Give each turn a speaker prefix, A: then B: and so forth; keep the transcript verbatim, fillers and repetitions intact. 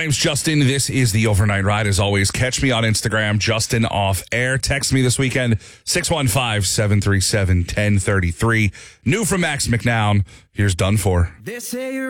A: name's Justin. This is the Overnight Ride. As always, catch me on Instagram, Justin Off Air. Text me this weekend, six one five, seven three seven, one zero three three. New from Max McNown. Here's Done For.
B: They say you're